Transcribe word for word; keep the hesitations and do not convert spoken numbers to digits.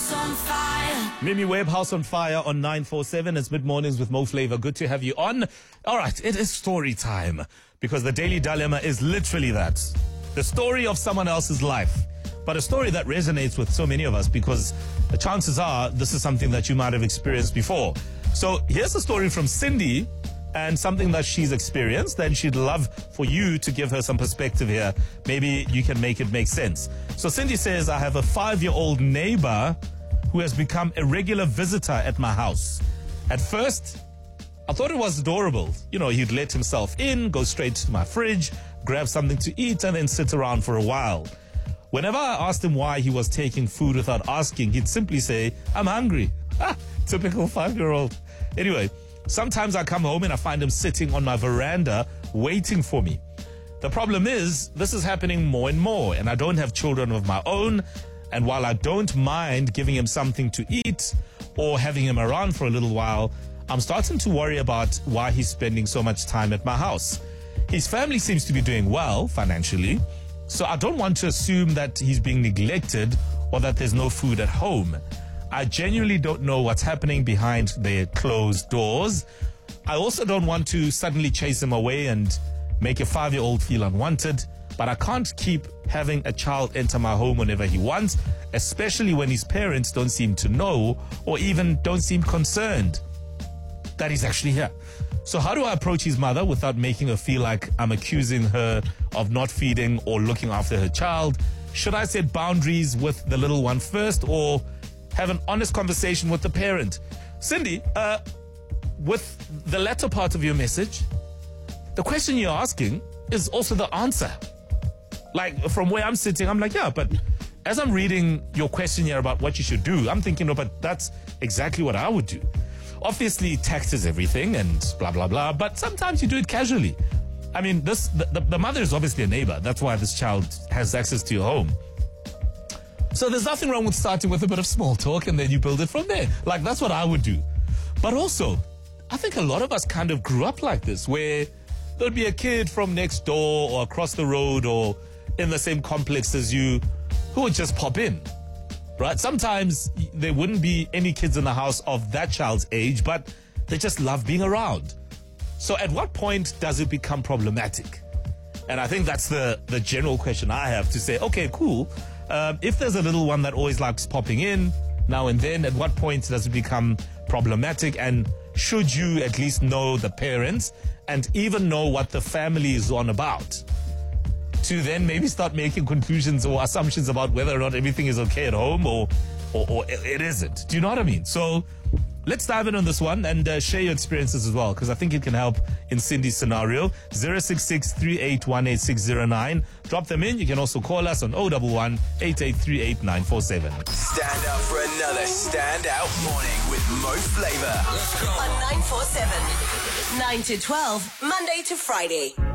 House on Fire. Mimi Webb, House on Fire on nine four seven. It's mid-mornings with Mo Flavor. Good to have you on. All right, it is story time because the Daily Dilemma is literally that. The story of someone else's life, but a story that resonates with so many of us because the chances are this is something that you might have experienced before. So here's a story from Cindy and something that she's experienced, and she'd love for you to give her some perspective here. Maybe you can make it make sense. So Cindy says, I have a five-year-old neighbor who has become a regular visitor at my house. At first, I thought it was adorable. You know, he'd let himself in, go straight to my fridge, grab something to eat, and then sit around for a while. Whenever I asked him why he was taking food without asking, he'd simply say, I'm hungry. Ha, typical five-year-old. Anyway, sometimes I come home and I find him sitting on my veranda waiting for me. The problem is, this is happening more and more, and I don't have children of my own. And while I don't mind giving him something to eat or having him around for a little while, I'm starting to worry about why he's spending so much time at my house. His family seems to be doing well financially, so I don't want to assume that he's being neglected or that there's no food at home. I genuinely don't know what's happening behind their closed doors. I also don't want to suddenly chase him away and make a five-year-old feel unwanted, but I can't keep having a child enter my home whenever he wants, especially when his parents don't seem to know or even don't seem concerned that he's actually here. So how do I approach his mother without making her feel like I'm accusing her of not feeding or looking after her child? Should I set boundaries with the little one first or have an honest conversation with the parent? Cindy, uh, with the latter part of your message, the question you're asking is also the answer. Like, from where I'm sitting, I'm like, yeah, but as I'm reading your question here about what you should do, I'm thinking, no, but that's exactly what I would do. Obviously, tact is everything and blah, blah, blah, but sometimes you do it casually. I mean, this the, the, the mother is obviously a neighbor. That's why this child has access to your home. So there's nothing wrong with starting with a bit of small talk and then you build it from there. Like, that's what I would do. But also, I think a lot of us kind of grew up like this, where there'd be a kid from next door or across the road or in the same complex as you who would just pop in, right? Sometimes there wouldn't be any kids in the house of that child's age, but they just love being around. So at what point does it become problematic? And I think that's the, the general question I have to say, okay, cool. Um, if there's a little one that always likes popping in now and then, at what point does it become problematic? And should you at least know the parents and even know what the family is on about, to then maybe start making conclusions or assumptions about whether or not everything is okay at home or, or, or it isn't. Do you know what I mean? So let's dive in on this one and uh, share your experiences as well, because I think it can help in Cindy's scenario. zero six six, three eight one, eight six zero nine. Drop them in. You can also call us on zero one one, eight eight three eight, nine four seven. Stand up for another standout morning with Mo Flavor. On nine four seven. nine to twelve, Monday to Friday.